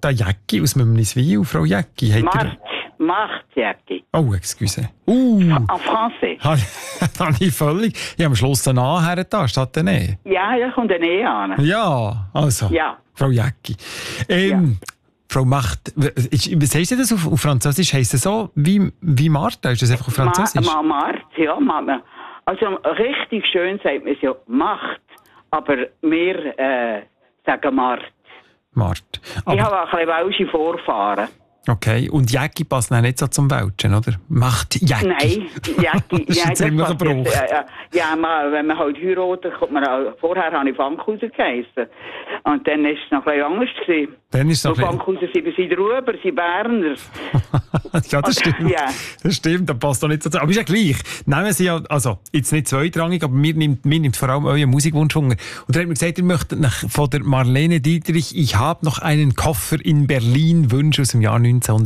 Marta Jäcki aus Mömniswil. Frau Jäcki, Marthe Jäcki. Oh, excuse. En français. Habe ich völlig... Ich habe am Schluss einen A hergetan, statt ein E. Ja, da kommt ein E an. Ja, also. Ja. Frau Jäcki. Frau Macht, was heisst das auf Französisch? Heisst es so wie Martha? Ist das einfach auf Französisch? Marthe, ja. Also richtig schön sagt man es ja Macht, aber wir sagen Marthe. Marthe. Ich habe auch ein bisschen welsche Vorfahren. Okay, und Jäcki passt nicht so zum Welschen, oder? Macht Jäcki. Nein, Jäcki. Das ist ein ziemlicher Bruch. Ja, wenn man halt heiratet, kommt man auch, vorher habe ich Fankhauser geheissen. Und dann war es noch ein bisschen anders gewesen. Dann ist es noch Fankhauser sind drüber, sind Berner. Ja, das stimmt. Ja. Das stimmt, das passt doch nicht so zu. Aber ist ja gleich. Nehmen Sie ja, also, jetzt nicht zweitrangig, aber mir nimmt vor allem euren Musikwunsch Hunger. Und dann hat mir gesagt, ihr möchtet von der Marlene Dietrich, ich habe noch einen Koffer in Berlin, Wunsch aus dem Jahr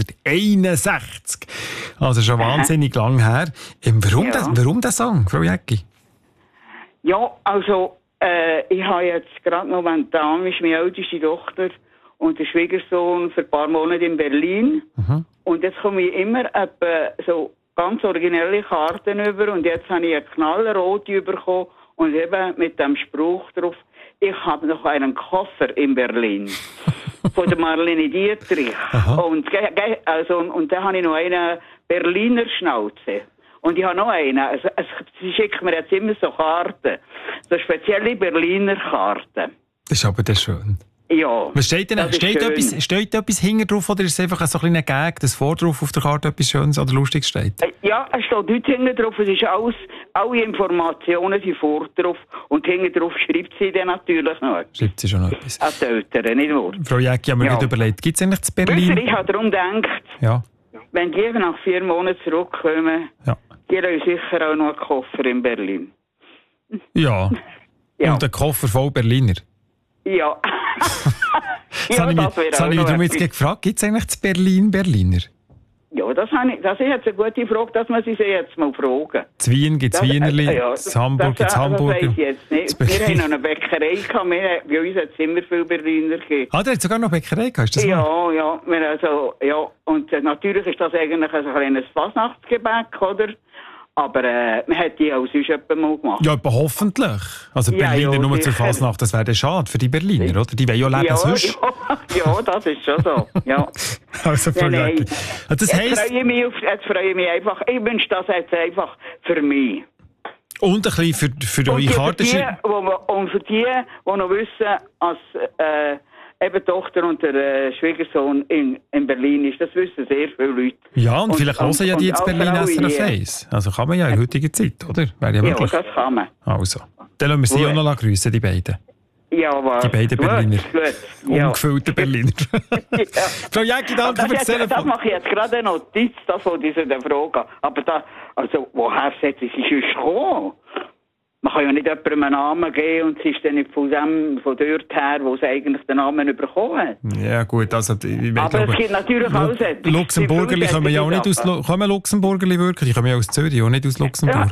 1961. Also schon wahnsinnig lang her. Warum der Song, Frau Jäcki? Ja, also, ich habe jetzt gerade momentan ist meine älteste Tochter und der Schwiegersohn für ein paar Monate in Berlin. Mhm. Und jetzt komme ich immer so ganz originelle Karten über und jetzt habe ich eine knallrote bekommen und eben mit dem Spruch drauf, ich habe noch einen Koffer in Berlin. Von der Marlene Dietrich. Und dann habe ich noch eine Berliner Schnauze. Und ich habe noch eine. Also, sie schickt mir jetzt immer so Karten. So spezielle Berliner Karten. Das ist aber das schön. Ja. Was steht denn? Steht etwas hinten drauf oder ist es einfach so ein kleiner Gag, dass vor drauf auf der Karte etwas Schönes oder Lustiges steht? Ja, es steht heute hinten drauf. Es ist alles, alle Informationen sind vor drauf. Und hinten drauf schreibt sie dann natürlich noch. Schreibt sie schon noch etwas? Als Eltern, nicht wahr? Frau Jäcki, haben wir nicht überlegt, gibt es eigentlich zu Berlin? Ich habe darum gedacht, wenn die nach 4 Monaten zurückkommen, die haben sicher auch noch einen Koffer in Berlin. Ja. Und einen Koffer voll Berliner? Ja. Das habe ich mich jetzt gefragt, gibt es eigentlich zu Berliner? Ja, das ist jetzt eine gute Frage, dass man sie jetzt mal fragen. Zu Wien gibt es Wienerli, zu Hamburg gibt es Hamburger. Das weiss ich jetzt nicht. Wir haben noch eine Bäckerei gehabt, bei uns hat es immer viele Berliner gegeben. Ah, der hat sogar noch eine Bäckerei gehabt, ist das wahr? Ja. Und natürlich ist das eigentlich ein kleines Fasnachtsgebäck, oder? Aber man hat die auch sonst etwa mal gemacht. Ja, aber hoffentlich. Also Berliner nur zur Fasnacht, das wäre schade für die Berliner, oder? Die wollen ja leben sonst. Ja, das ist schon so. Ja. Also, Frau Jäcki. Das heisst... Jetzt freue ich mich einfach. Ich wünsche das jetzt einfach für mich. Und ein bisschen für eure Karte. Und für die, die noch wissen, als eben Tochter und der Schwiegersohn in Berlin ist. Das wissen sehr viele Leute. Ja, und vielleicht hören ja die jetzt Berlin SRF 1. Also kann man ja in heutiger Zeit, oder? Wäre ja möglich. Ja, das kann man. Also, dann lassen wir sie auch noch grüßen, die beiden. Ja, aber... Die beiden Berliner. Gut. Ungefüllte Berliner. Frau Jäcki, danke für das Telefon. Das mache ich jetzt gerade eine Notiz, das von dieser Frage. Aber woher sollte sie sonst kommen? Man kann ja nicht jemandem einen Namen geben und es ist dann nicht von dort her, wo sie eigentlich den Namen bekommen hat. Ja gut, also... Aber es gibt natürlich auch Luxemburgerli kommen ja auch nicht aus... Kommen Luxemburgerli wirklich? Die kommen ja aus Zürich und nicht aus Luxemburg.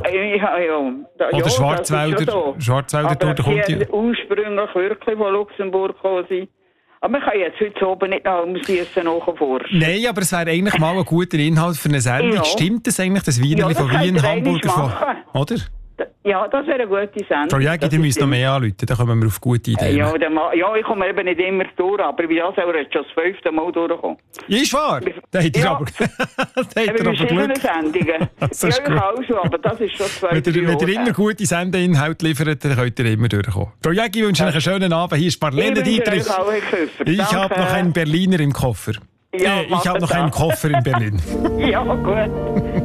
Ja. Oder Schwarzwälder Tour kommt ja... ursprünglich wirklich von Luxemburg gekommen sein. Aber man kann jetzt heute oben nicht noch Museen nachforschen. Nein, aber es wäre eigentlich mal ein guter Inhalt für eine Sendung. Ja. Stimmt das eigentlich, das Wienerli von Wien, Hamburger von... Oder? Ja, das wäre eine gute Sendung. Frau Jäcki, die müssen noch mehr anrufen, dann kommen wir auf gute Ideen. Ja, ich komme eben nicht immer durch, aber wie das soll er jetzt schon das 5. Mal durchkommen. Ist wahr? Da hat er aber Glück. Sendungen. Das ist ich auch schon, aber das ist schon 2 Wenn ihr immer gute Sendeinhalte liefert, dann könnt ihr immer durchkommen. Frau Jäcki, ich wünsche euch einen schönen Abend. Hier ist Marlene Dietrich. Ich habe noch einen Berliner im Koffer. Ja, ich habe noch einen Koffer in Berlin. Ja, gut.